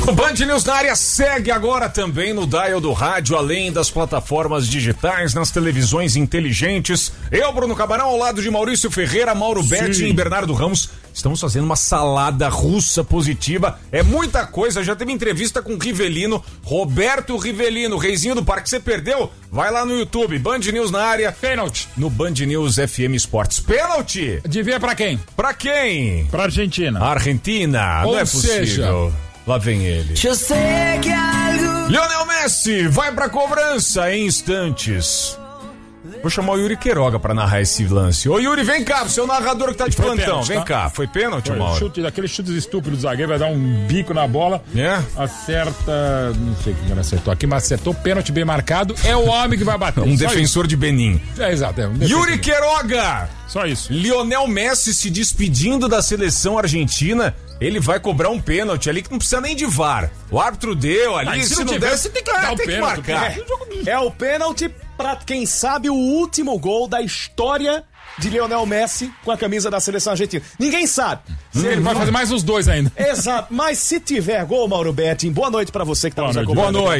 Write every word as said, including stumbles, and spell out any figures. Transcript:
O Band News na área segue agora também no dial do rádio, além das plataformas digitais, nas televisões inteligentes. Eu, Bruno Camarão, ao lado de Maurício Ferreira, Mauro Betti e Bernardo Ramos. Estamos fazendo uma salada russa positiva. É muita coisa. Já teve entrevista com o Rivelino, Roberto Rivelino, reizinho do parque. Você perdeu? Vai lá no YouTube. Band News na área. Pênalti. No Band News F M Esportes. Pênalti. Devia pra quem? Pra quem? Pra Argentina. Argentina. Ou Não é possível. Seja... Lá vem ele. Eu sei que algo... Lionel Messi vai pra cobrança em instantes. Vou chamar o Yuri Queiroga pra narrar esse lance. Ô Yuri, vem cá, seu narrador que tá de plantão. Pênalti, vem tá? cá, foi pênalti, foi, Mauro? Chute, daqueles chutes estúpidos do zagueiro, vai dar um bico na bola. É? Acerta, não sei o que ele acertou aqui, mas acertou, pênalti bem marcado. É o homem que vai bater. Um defensor isso. de Benin. É, exato. É um Yuri Queiroga! Só isso. Lionel Messi se despedindo da seleção argentina. Ele vai cobrar um pênalti ali que não precisa nem de V A R. O árbitro deu ali, ah, se, se não, não tiver, der, você tem que, ah, tem que marcar. É. é o pênalti pra, quem sabe, o último gol da história de Lionel Messi com a camisa da seleção argentina. Ninguém sabe. Hum, ele vai fazer mais uns dois ainda. Exato, mas se tiver gol, Mauro Betting, boa noite pra você que tá boa nos noite, acompanhando. Boa noite.